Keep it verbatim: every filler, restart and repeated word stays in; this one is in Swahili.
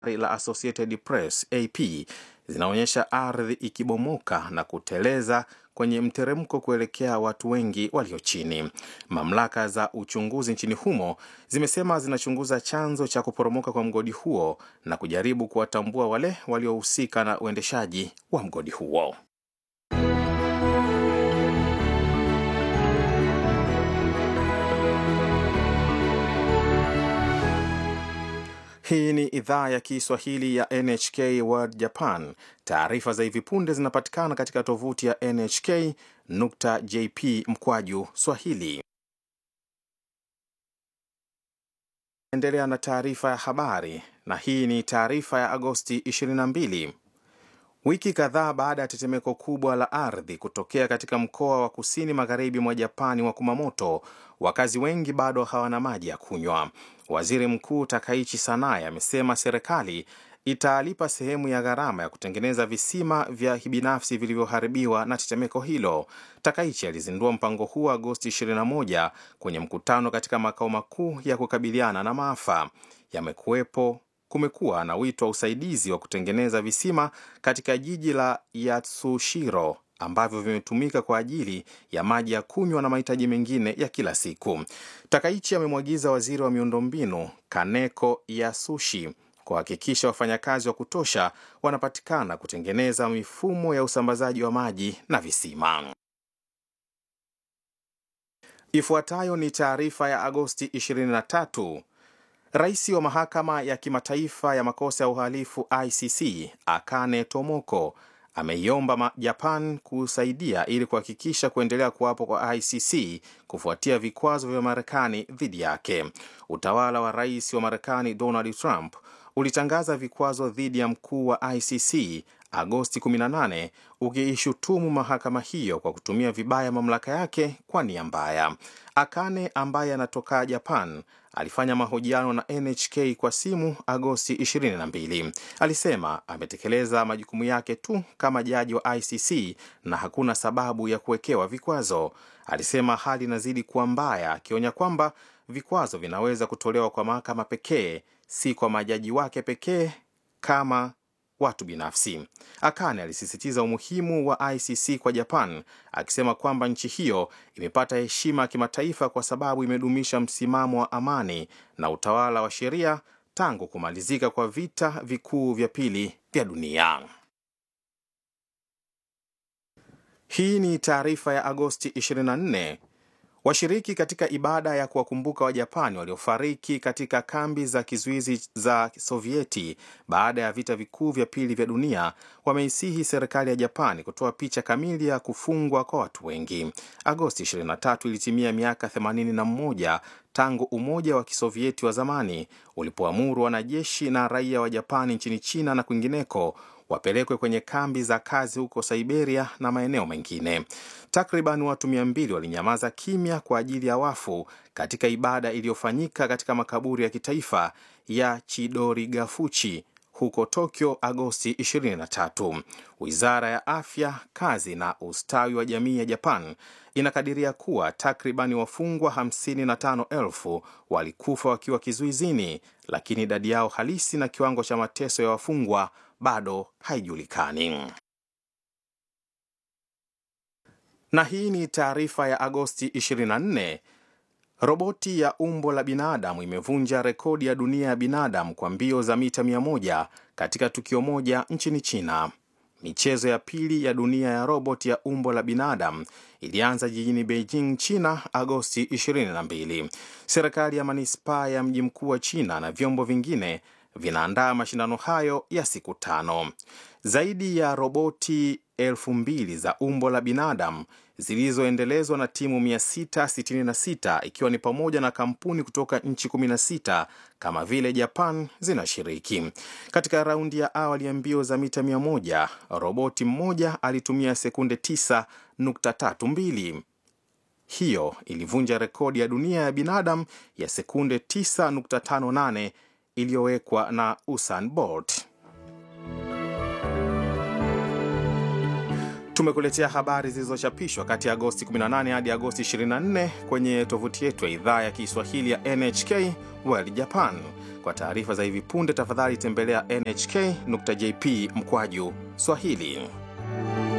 la Associated Press A P zinaonyesha ardhi ikibomoka na kuteleza kwenye mteremko kuelekea watu wengi walio chini. Mamlaka za uchunguzi nchini humo zimesema zinachunguza chanzo cha kuporomoka kwa mgodi huo na kujaribu kuwatambua wale waliohusika na uendeshaji wa mgodi huo. Hii ni idhaa ya Kiswahili ya N H K World Japan. Taarifa za hivi punde zinapatikana katika tovuti ya N H K nukta J P mkwaju Swahili. Endelea na taarifa ya habari, na hii ni taarifa ya Agosti ishirini na mbili. Wiki kadhaa baada ya tetemeko kubwa la ardhi kutokea katika mkoa wa kusini magharibi mwa Japani wa Kumamoto, wakazi wengi bado hawana maji ya kunywa. Waziri Mkuu Takaichi Sanae amesema serikali italipa sehemu ya gharama ya kutengeneza visima vya binafsi vilivyoharibiwa na tetemeko hilo. Takaichi alizindua mpango huo Agosti ishirini na moja kwenye mkutano katika makao makuu ya kukabiliana na maafa. Yamekuwepo Kumekuwa na wito wa usaidizi wa kutengeneza visima katika jiji la Yatsushiro ambavyo vimetumika kwa ajili ya maji ya kunywa na mahitaji mengine ya kila siku. Takaichi amemwagiza waziri wa miundombinu Kaneko Yasushi kuhakikisha wafanyakazi wa kutosha wanapatikana kutengeneza mifumo ya usambazaji wa maji na visima. Ifuatayo ni taarifa ya Agosti ishirini na tatu. Rais wa mahakama ya kimataifa ya makosa ya uhalifu I C C, Akane Tomoko, ameiomba Japan kusaidia ili kuhakikisha kuendelea kuwapo kwa I C C kufuatia vikwazo vya Marekani dhidi yake. Utawala wa rais wa Marekani Donald Trump ulitangaza vikwazo dhidi ya mkuu wa I C C Agosti kumi na nane, ukiishutumu mahakama hiyo kwa kutumia vibaya mamlaka yake kwa nia mbaya. Akane, ambaye anatoka Japan, alifanya mahojiano na N H K kwa simu Agosti ishirini na mbili. Alisema ametekeleza majukumu yake tu kama jaji wa I C C na hakuna sababu ya kuwekewa vikwazo. Alisema hali inazidi kuwa mbaya, akionya kwamba vikwazo vinaweza kutolewa kwa mahakama pekee, si kwa majaji wake pekee kama watu binafsi. Akane alisisitiza umuhimu wa I C C kwa Japan, akisema kwamba nchi hiyo imepata heshima ya kimataifa kwa sababu imedumisha msimamo wa amani na utawala wa sheria tangu kumalizika kwa vita vikuu vya pili vya dunia. Hii ni taarifa ya Agosti ishirini na nne. Washiriki katika ibada ya kuwakumbuka wa Japani waliofariki katika kambi za kizuizi za Sovieti baada ya vita vikuu vya pili vya dunia wameisihi serikali ya Japani kutoa picha kamili ya kufungwa kwa watu wengi. Agosti ishirini na tatu ilitimia miaka themanini na moja tangu Umoja wa Kisovieti wa zamani ulipoamuru wanajeshi na raia wa Japani nchini China na kwingineko wapelekwe kwenye kambi za kazi huko Siberia na maeneo mengine. Takriban watu mia mbili walinyamaza kimya kwa ajili ya wafu katika ibada iliyofanyika katika makaburi ya kitaifa ya Chidorigafuchi huko Tokyo Agosti ishirini na tatu. Wizara ya Afya, Kazi na Ustawi wa Jamii ya Japan inakadiria kuwa takriban wafungwa hamsini na tano elfu walikufa wakiwa kizuizini, lakini idadi yao halisi na kiwango cha mateso ya wafungwa bado haijulikani. Na hii ni taarifa ya Agosti ishirini na nne. Roboti ya umbo la binadamu imevunja rekodi ya dunia ya binadamu kwa mbio za mita mia moja katika tukio moja nchini China. Michezo ya pili ya dunia ya roboti ya umbo la binadamu ilianza jijini Beijing, China, Agosti ishirini na mbili. Serikali ya manispaa ya mji mkuu wa China na vyombo vingine vinaandaa mashindano hayo ya siku tano. Zaidi ya roboti elfu mbili za umbo la binadamu zilizoendelezwa na timu mia sita sitini na sita ikiwa ni pamoja na kampuni kutoka nchi kumi na sita kama vile Japan zinashiriki. Katika raundi ya awali ya mbio za mita mia moja, roboti mmoja alitumia sekunde tisa nukta tatu mbili. Hiyo ilivunja rekodi ya dunia ya binadamu ya sekunde tisa nukta tano nane iliyowekwa na Usain Bolt. Tumekuletea habari zilizochapishwa kati ya Agosti kumi na nane hadi Agosti ishirini na nne kwenye tovuti yetu ya idhaa ya Kiswahili ya N H K World Japan. Kwa taarifa za hivi punde, tafadhali tembelea N H K nukta J P mkwaju Swahili.